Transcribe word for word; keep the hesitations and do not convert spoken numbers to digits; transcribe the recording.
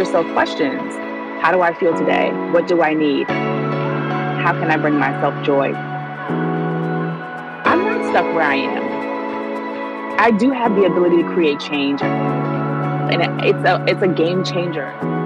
yourself questions. How do I feel today? What do I need? How can I bring myself joy? I'm not stuck where I am. I do have the ability to create change, and it's a it's a game changer.